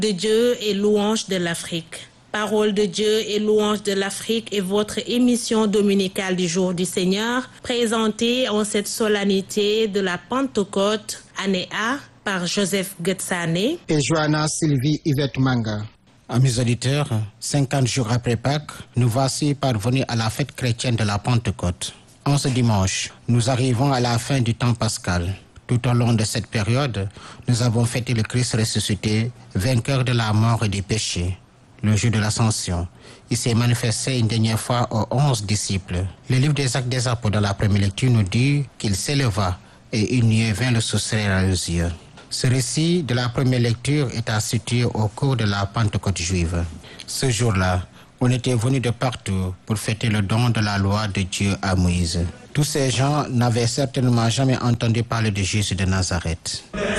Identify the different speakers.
Speaker 1: de Dieu et louange de l'Afrique. Parole de Dieu et louange de l'Afrique est votre émission dominicale du jour du Seigneur, présentée en cette solennité de la Pentecôte, année A, par Joseph Getsane
Speaker 2: et Joanna Sylvie Yvette Manga.
Speaker 3: Amis auditeurs, 50 jours après Pâques, nous voici parvenus à la fête chrétienne de la Pentecôte. En ce dimanche, nous arrivons à la fin du temps pascal. Tout au long de cette période, nous avons fêté le Christ ressuscité, vainqueur de la mort et du péché. Le jour de l'Ascension, il s'est manifesté une dernière fois aux 11 disciples. Le livre des Actes des Apôtres, dans la première lecture, nous dit qu'il s'éleva et une nuée vint le soustraire à leurs yeux. Ce récit de la première lecture est à situer au cours de la Pentecôte juive. Ce jour-là, on était venus de partout pour fêter le don de la loi de Dieu à Moïse. Tous ces gens n'avaient certainement jamais entendu parler de Jésus de Nazareth.